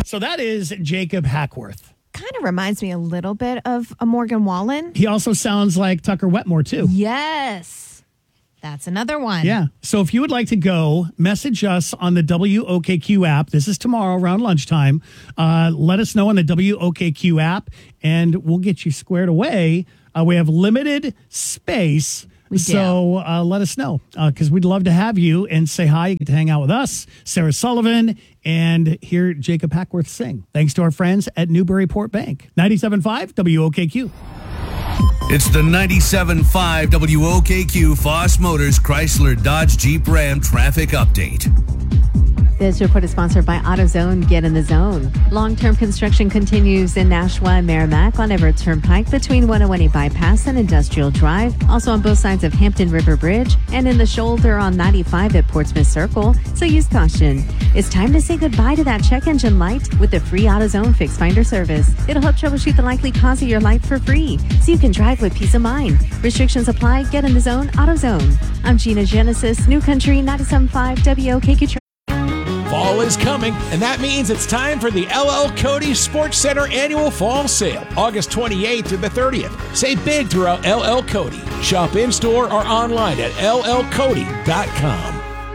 So that is Jacob Hackworth. Kind of reminds me a little bit of a Morgan Wallen. He also sounds like Tucker Wetmore, too. Yes. That's another one. Yeah. So if you would like to go, message us on the WOKQ app. This is tomorrow around lunchtime. Let us know on the WOKQ app, and we'll get you squared away. We have limited space. So let us know, because we'd love to have you and say hi. You get to hang out with us, Sarah Sullivan, and hear Jacob Hackworth sing. Thanks to our friends at Newburyport Bank. 97.5 WOKQ. It's the 97.5 WOKQ Foss Motors Chrysler Dodge Jeep Ram traffic update. This report is sponsored by AutoZone. Get in the zone. Long-term construction continues in Nashua and Merrimack on Everett Turnpike between 101 Bypass and Industrial Drive. Also on both sides of Hampton River Bridge and in the shoulder on 95 at Portsmouth Circle. So use caution. It's time to say goodbye to that check engine light with the free AutoZone Fix Finder service. It'll help troubleshoot the likely cause of your light for free, so you can drive with peace of mind. Restrictions apply. Get in the zone. AutoZone. I'm Gina Genesis, New Country 97.5 WOKQ. Fall is coming, and that means it's time for the LL Cody Sports Center Annual Fall Sale, August 28th to the 30th. Save big throughout LL Cody. Shop in-store or online at llcody.com.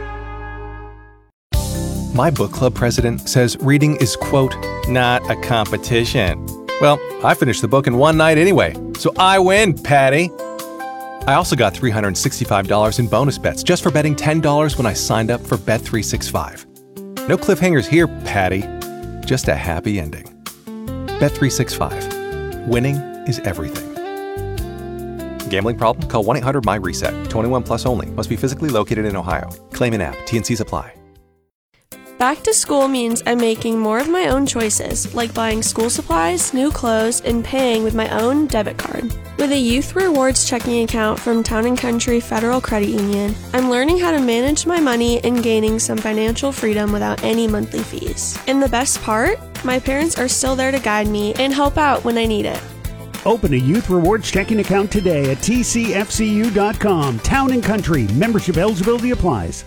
My book club president says reading is, quote, not a competition. Well, I finished the book in one night anyway, so I win, Patty. I also got $365 in bonus bets just for betting $10 when I signed up for Bet365. No cliffhangers here, Patty. Just a happy ending. Bet365. Winning is everything. Gambling problem? Call 1-800-MY-RESET. 21 plus only. Must be physically located in Ohio. Claim in app. T&Cs apply. Back to school means I'm making more of my own choices, like buying school supplies, new clothes, and paying with my own debit card. With a Youth Rewards checking account from Town & Country Federal Credit Union, I'm learning how to manage my money and gaining some financial freedom without any monthly fees. And the best part? My parents are still there to guide me and help out when I need it. Open a Youth Rewards checking account today at tcfcu.com. Town & Country. Membership eligibility applies.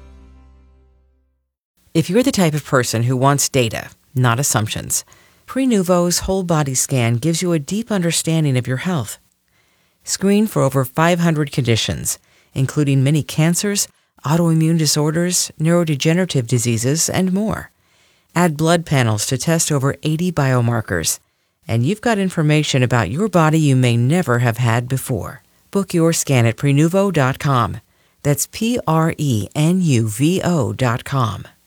If you're the type of person who wants data, not assumptions, Prenuvo's whole body scan gives you a deep understanding of your health. Screen for over 500 conditions, including many cancers, autoimmune disorders, neurodegenerative diseases, and more. Add blood panels to test over 80 biomarkers, and you've got information about your body you may never have had before. Book your scan at Prenuvo.com. That's Prenuvo.com.